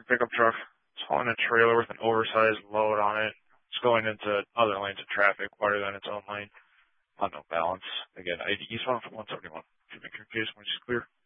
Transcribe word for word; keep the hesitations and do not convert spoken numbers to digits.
your pickup truck. It's hauling a trailer with an oversized load on it. It's going into other lanes of traffic wider than its own lane. On no balance. Again, I D eastbound from one seventy-one. If you make your case, when it's clear.